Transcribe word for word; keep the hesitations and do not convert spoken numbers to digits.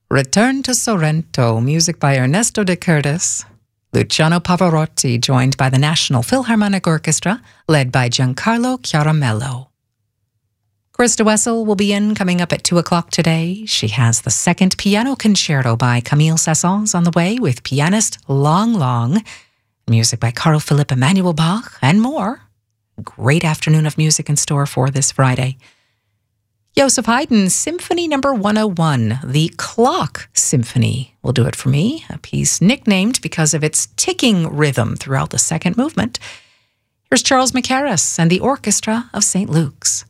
Return to Sorrento, music by Ernesto de Curtis. Luciano Pavarotti, joined by the National Philharmonic Orchestra, led by Giancarlo Chiaramello. Krista Wessel will be in coming up at two o'clock today. She has the second piano concerto by Camille Saint-Saëns on the way with pianist Long Long, music by Carl Philipp Emanuel Bach, and more. Great afternoon of music in store for this Friday. Joseph Haydn's Symphony Number one oh one, the Clock Symphony, will do it for me, a piece nicknamed because of its ticking rhythm throughout the second movement. Here's Charles Mackerras and the Orchestra of Saint Luke's.